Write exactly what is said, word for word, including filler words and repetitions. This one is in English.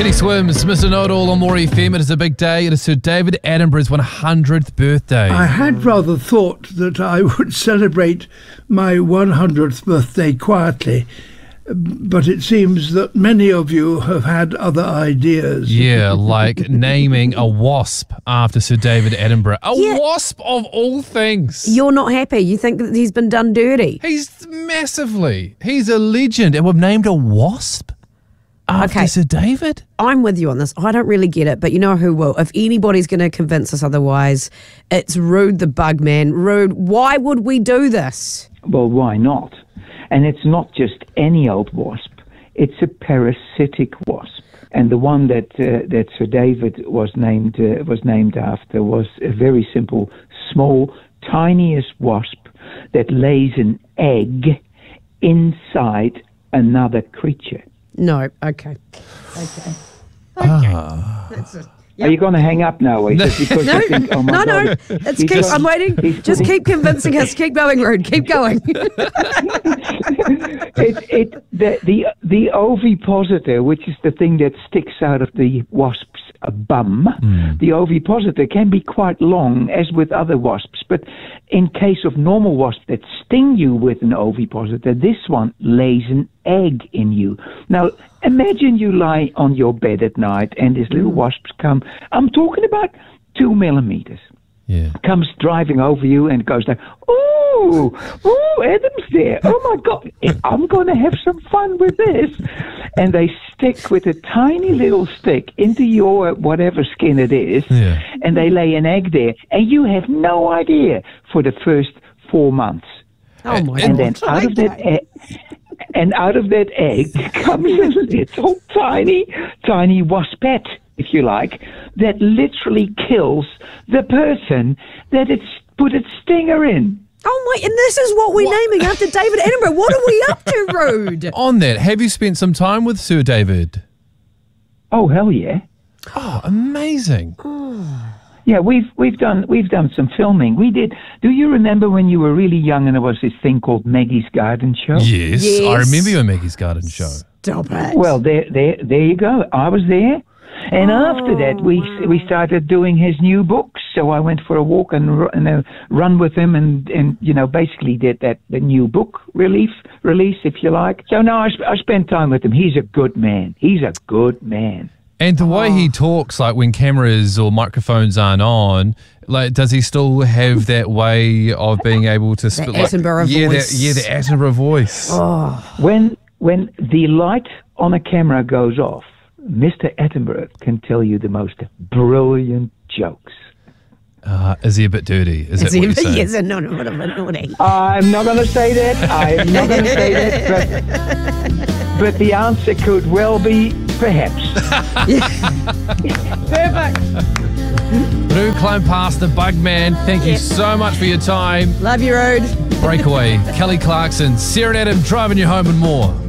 City Swims, Mister Know-It-All on More F M. It is a big day. It is Sir David Attenborough's one hundredth birthday. I had rather thought that I would celebrate my one hundredth birthday quietly, but it seems that many of you have had other ideas. Yeah, like naming a wasp after Sir David Attenborough. A Yeah. wasp of all things. You're not happy. You think that he's been done dirty. He's massively. He's a legend. And we've named a wasp after Okay. Sir David? I'm with you on this. I don't really get it, but you know who will? If anybody's going to convince us otherwise, it's Rude the Bug Man. Rude, why would we do this? Well, why not? And it's not just any old wasp. It's a parasitic wasp. And the one that uh, that Sir David was named uh, was named after was a very simple, small, tiniest wasp that lays an egg inside another creature. No, okay. Okay. Ah. That's a, Are you going to hang up now? Is it because no, you think, oh my no, God, no. It's he's keep, got- I'm waiting. he's Just putting- keep convincing us. Keep going, Rude. Keep going. it, it, the, the, the ovipositor, which is the thing that sticks out of the wasp's uh, bum, Mm. the ovipositor can be quite long, as with other wasps. But in case of normal wasps that sting you with an ovipositor, this one lays an egg in you. Now, imagine you lie on your bed at night and these little wasps come. I'm talking about two millimeters. Yeah. Comes driving over you and goes like, ooh, ooh, Adam's there. Oh my God, I'm going to have some fun with this. And they stick with a tiny little stick into your whatever skin it is, Yeah. and they lay an egg there, and you have no idea for the first four months. Oh, my And God. then out of that egg, and out of that egg comes a little tiny, tiny waspette, if you like, that literally kills the person that it's put its stinger in. Oh, my. And this is what we're What? naming after David Attenborough. What are we up to, Rude? On that, have you spent some time with Sir David? Oh hell yeah! Oh, amazing. Yeah, we've we've done we've done some filming. We did. Do you remember when you were really young and there was this thing called Maggie's Garden Show? Yes, I Yes. remember your Maggie's Garden show. Stop it. Well, there there there you go. I was there. And after that, we we started doing his new books. So I went for a walk and, ru- and a run with him, and, and you know basically did that the new book relief release, if you like. So now I, sp- I spent time with him. He's a good man. He's a good man. And the way he talks, like when cameras or microphones aren't on, like does he still have that way of being able to spit like, Attenborough yeah, voice. That, yeah, the Attenborough voice. When when the light on a camera goes off, Mister Attenborough can tell you the most brilliant jokes. Uh, is he a bit dirty? Is, Is that he, what you're saying? yes, no, no, no, no, naughty. I'm not going to say that. I'm not going to say that. But, but the answer could well be perhaps. Perfect. Rude climb past the bug man. Thank you Yeah. so much for your time. Love you, Rude. Breakaway, Kelly Clarkson, Sarah and Adam driving you home and more.